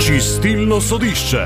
Čistilno sodišče.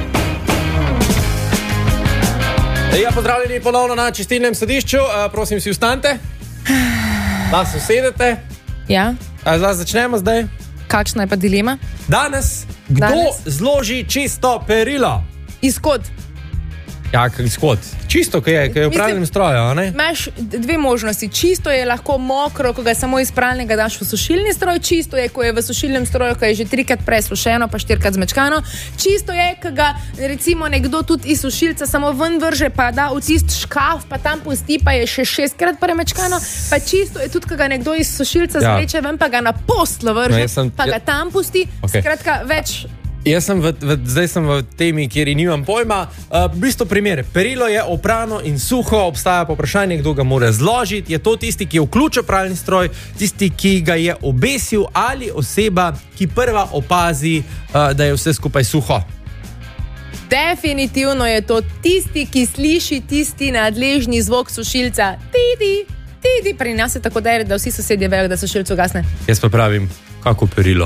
Ja, pozdravljeni ponovno na čistilnem sodišču. Prosim, si vstanite. Da se usedete. Ja. Zdaj začnemo zdaj. Kakšna je pa dilema? Danes, kdo zloži čisto perilo? Izkod. Ja, izkod. Čisto, ki je v pralnem stroju, ne? Imaš dve možnosti. Čisto je lahko mokro, ko ga samo iz pralnega daš v sušilni stroj. Čisto je, ko je v sušilnem stroju, ko je že 3-krat presušeno, pa 4-krat zmečkano. Čisto je, ko ga recimo nekdo tudi iz sušilca samo ven vrže, pa da v tist škaf, pa tam pusti, pa je še 6-krat premečkano. Pa čisto je tudi, ko ga nekdo iz sušilca zleče ven, pa ga na poslo vrže, pa ga tam pusti. Okay. Skratka, več. Zdaj sem v temi, kjer nimam pojma. V bistvu primer. Perilo je oprano in suho, obstaja pa vprašanje, kdo ga mora zložiti. Je to tisti, ki je vključil pralni stroj, tisti, ki ga je obesil, ali oseba, ki prva opazi, da je vse skupaj suho? Definitivno je to tisti, ki sliši tisti nadležni zvok sušilca. Tidi. Pri nas je tako, da vsi sosedje vejo, da sušilcu gasne. Jaz pa pravim, kako perilo?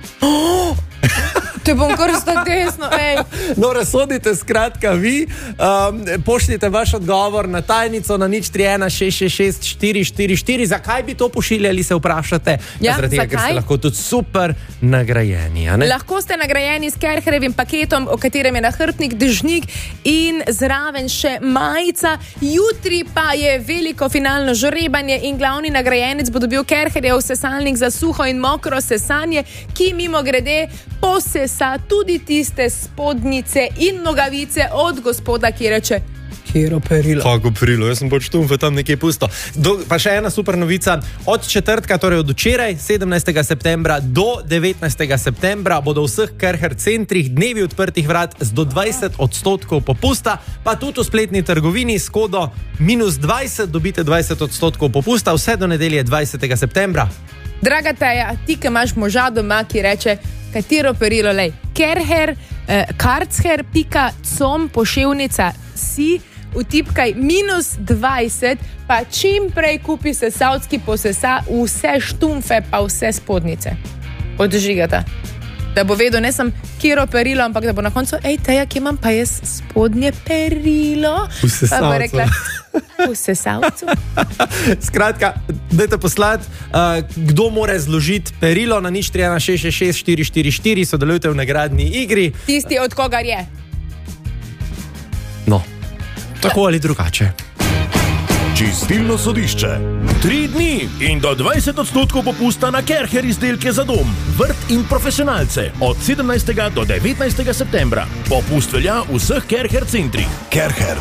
Te bom kar sta desno, ej. No, razsodite, skratka, vi pošljite vaš odgovor na tajnico na 031 666 444. Zakaj bi to pošiljali, se vprašate? Ja, zaradi tega, ker ste lahko tudi super nagrajeni, a ne? Lahko ste nagrajeni s Kerherjevim paketom, o katerem je nahrbtnik, dežnik in zraven še majica. Jutri pa je veliko finalno žrebanje in glavni nagrajenec bo dobil Kerherjev sesalnik za suho in mokro sesanje, ki mimo grede posesa tudi tiste spodnjice in nogavice od gospoda, ki reče, kjero perilo. Kako perilo, jaz sem pač tumfe tam nekje pusto. Pa še ena super novica. Od četrtka, torej od včeraj, 17. septembra do 19. septembra bodo v vseh Kerher centrih dnevi odprtih vrat z do 20% popusta, pa tudi v spletni trgovini s kodo -20 dobite 20% popusta, vse do nedelje 20. septembra. Draga Teja, ti, ki imaš moža doma, ki reče, katero perilo, lej, Kerher, karcher.com, poševnica si, vtipkaj -20, pa čim prej kupi sesalski posesa vse štumfe, pa vse spodnice. Odžigata. Da bo vedel, ne sem kjero perilo, ampak da bo na koncu, Teja, kje imam pa jaz spodnje perilo? V sesalcu. V sesalcu. Skratka, dajte poslati, kdo mora zložiti perilo na 031 666 444, sodelujte v nagradni igri. Tisti, od kogar je. No, tako ali drugače. Čistilno sodišče. 3 dni in do 20% popusta na Kerher izdelke za dom, vrt in profesionalce od 17. do 19. septembra. Popust velja v vseh Kerher centrih. Kerher,